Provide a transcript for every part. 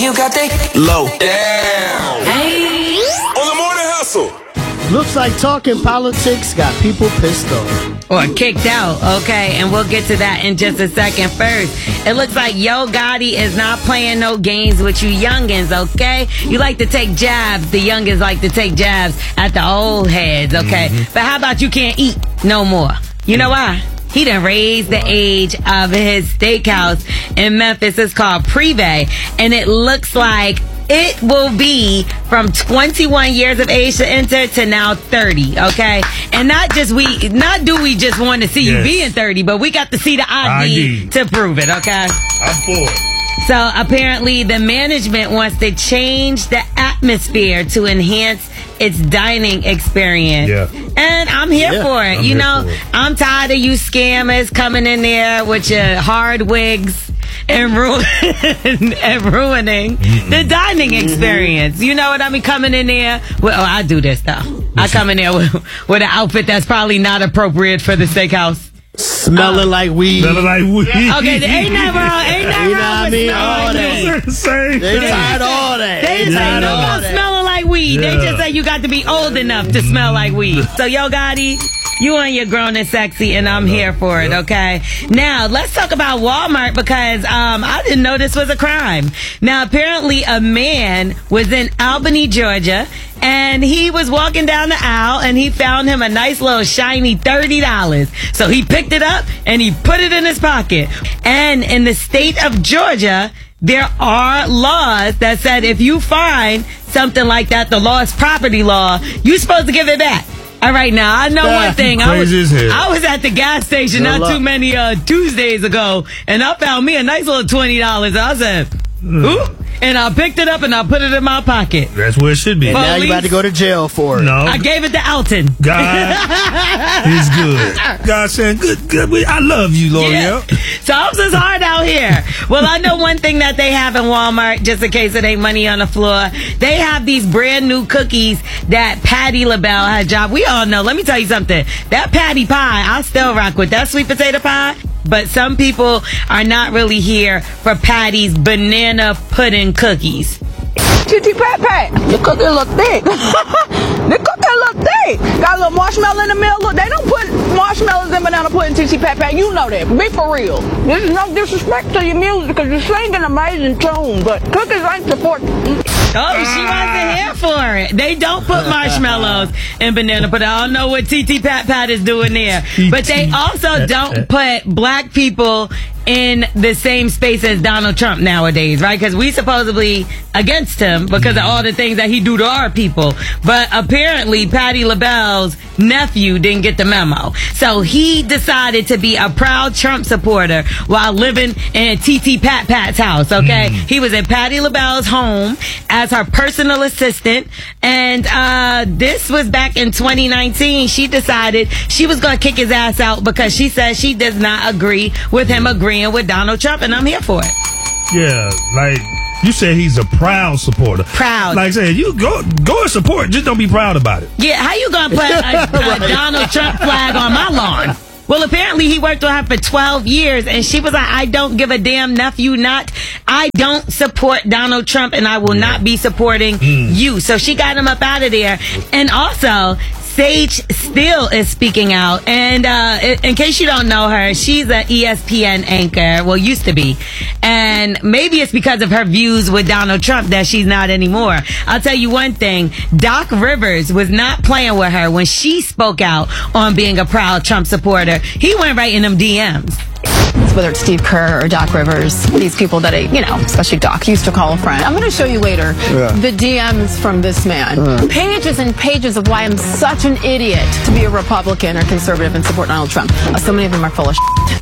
you got that low down. Hey. On the morning hustle. Looks like talking politics got people pissed off. Or kicked out, okay? And we'll get to that in just a second. First, it looks like Yo Gotti is not playing no games with you youngins, okay? You like to take jabs. The youngins like to take jabs at the old heads, okay? But how about you can't eat no more? You know why? He done raised the age of his steakhouse in Memphis. It's called Privé, and it looks like it will be from 21 years of age to enter to now 30, okay? And not do we just want to see you being 30, but we got to see the ID to prove it, okay? I'm for it. So apparently the management wants to change the atmosphere to enhance its dining experience. Yeah. And I'm here for it. You know, I'm tired of you scammers coming in there with your hard wigs and ruining the dining experience. You know what I mean? Coming in there I do this though. I come in there with an outfit that's probably not appropriate for the steakhouse. Smelling like weed. Smelling like weed. Okay, ain't nothing wrong. Ain't nothing wrong with all smelling like weed. They tried all that. They didn't say no about smelling like weed. They just say you got to be old enough to smell like weed. So, Yo Gotti, you and your grown and sexy, and I'm here for it, okay? Now, let's talk about Walmart because I didn't know this was a crime. Now, apparently a man was in Albany, Georgia, and he was walking down the aisle, and he found him a nice little shiny $30. So he picked it up, and he put it in his pocket. And in the state of Georgia, there are laws that said if you find something like that, the lost property law, you're supposed to give it back. All right, now, I know one thing. I was at the gas station not too many Tuesdays ago, and I found me a nice little $20. I said, ooh. And I picked it up and I put it in my pocket. That's where it should be. And now you about to go to jail for it. No. I gave it to Elton. God is good. God said, good. I love you, L'Oreal. Yeah. So it's hard out here. Well, I know one thing that they have in Walmart, just in case it ain't money on the floor. They have these brand new cookies that Patti LaBelle has dropped. We all know. Let me tell you something. That Patti pie, I still rock with that sweet potato pie. But some people are not really here for Patty's banana pudding cookies. TT Pat, the cookie look thick. The cookie look thick. Got a little marshmallow in the middle. Look, they don't put marshmallows in banana pudding, TT Pat. You know that. Be for real. This is no disrespect to your music because you're singing an amazing tune, but cookies ain't support. Oh, she wasn't here for it. They don't put marshmallows in banana pudding. I don't know what TT Pat is doing there. But they also don't put black people in the same space as Donald Trump nowadays, right? Because we supposedly against him because of all the things that he do to our people. But apparently Patti LaBelle's nephew didn't get the memo. So he decided to be a proud Trump supporter while living in TT Pat's house, okay? He was at Patti LaBelle's home as her personal assistant. And this was back in 2019. She decided she was going to kick his ass out because she says she does not agree with him agreeing with Donald Trump, and I'm here for it. Yeah, like you said, he's a proud supporter. Proud. Like I said, you go and support, just don't be proud about it. Yeah, how you gonna put a Donald Trump flag on my lawn? Well, apparently he worked with her for 12 years, and she was like, I don't give a damn, nephew, I don't support Donald Trump, and I will not be supporting you. So she got him up out of there. And also, Sage Steele is speaking out. And in case you don't know her, she's an ESPN anchor. Well, used to be. And maybe it's because of her views with Donald Trump that she's not anymore. I'll tell you one thing. Doc Rivers was not playing with her when she spoke out on being a proud Trump supporter. He went right in them DMs. Whether it's Steve Kerr or Doc Rivers, these people that especially Doc used to call a friend. I'm going to show you later the DMs from this man. Pages and pages of why I'm such an idiot to be a Republican or conservative and support Donald Trump. So many of them are full of shit.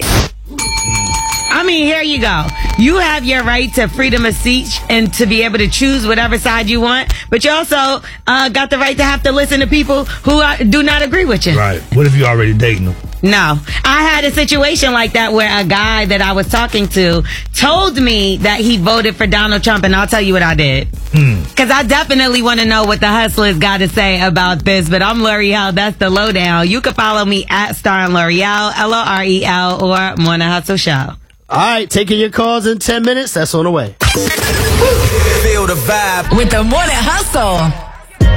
I mean, here you go. You have your right to freedom of speech and to be able to choose whatever side you want, but you also got the right to have to listen to people who do not agree with you. Right. What if you already dating them? No. I had a situation like that where a guy that I was talking to told me that he voted for Donald Trump, and I'll tell you what I did. Because I definitely want to know what the hustlers got to say about this, but I'm L'Oreal. That's the lowdown. You can follow me at Star and L'Oreal, L'Oreal, or Morning Hustle Show. All right, taking your calls in 10 minutes. That's on the way. Feel the vibe with the Morning Hustle.